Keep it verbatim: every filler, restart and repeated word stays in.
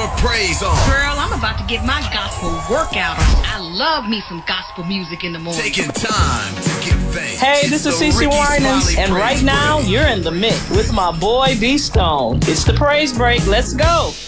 your praise on. Girl, I'm about to get my gospel workout on. I love me some gospel music in the morning. Taking time to give thanks. Hey, this is Cece Winans, and right now you're in the mix with my boy B Stone. It's the praise break. Let's go.